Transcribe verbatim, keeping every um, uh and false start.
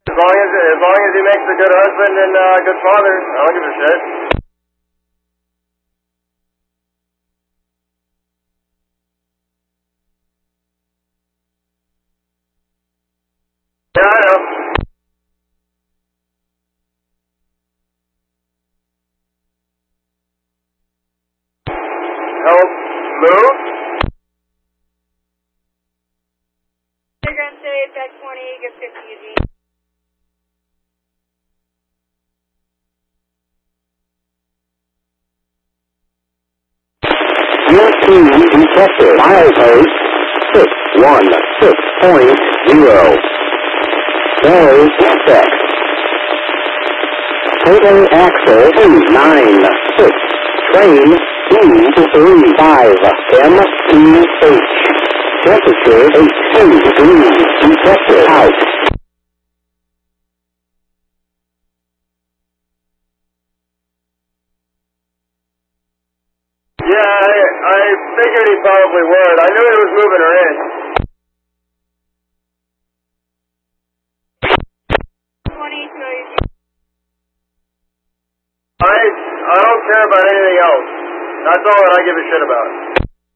As long as as long as he makes a good husband and a uh, good father, I don't give a shit. Yeah, I know. Help move. Instagram today, back twenty, get fifty Eugene. U T detected. Milepost six one six point zero. Carry defect. Total axle two nine six. Train two three five. M T H. Temperature eighteen degrees. Detected out. Yeah, I, I figured he probably would. I knew he was moving her in. twenty, two Eugene. I I don't care about anything else. That's all that I give a shit about.